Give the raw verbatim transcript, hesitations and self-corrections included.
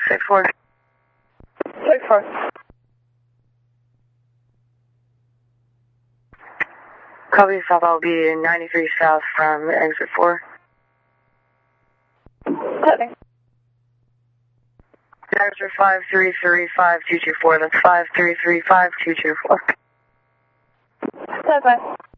six four. six four. Copy, South, I'll be ninety-three south from exit four. Copy. Exit five three three five two two four, that's five three three five two two four. Copy.